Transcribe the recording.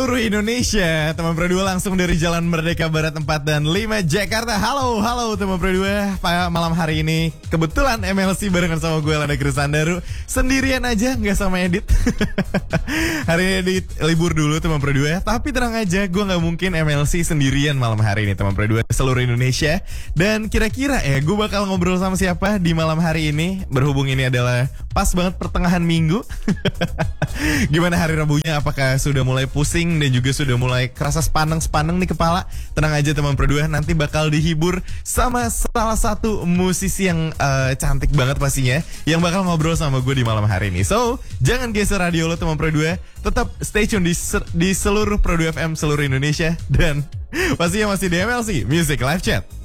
seluruh Indonesia. Teman Pro 2 langsung dari Jalan Merdeka Barat 4 dan 5 Jakarta. Halo teman Pro 2. Malam hari ini kebetulan MLC barengan sama gue Lana Krisandaru. Sendirian aja, gak sama Edit. Hari ini Edit libur dulu teman Pro 2. Tapi tenang aja, gue gak mungkin MLC sendirian malam hari ini teman Pro 2. Seluruh Indonesia. Dan kira-kira gue bakal ngobrol sama siapa di malam hari ini. Berhubung ini adalah pas banget pertengahan minggu. Gimana hari Rabunya? Apakah sudah mulai pusing dan juga sudah mulai kerasa sepaneng nih kepala? Tenang aja teman Pro 2, nanti bakal dihibur sama salah satu musisi yang cantik banget pastinya, yang bakal ngobrol sama gue di malam hari ini. So, jangan geser radio lo teman Pro 2, tetap stay tune di seluruh Pro 2 FM seluruh Indonesia. Dan pastinya masih di MLC Music Live Chat.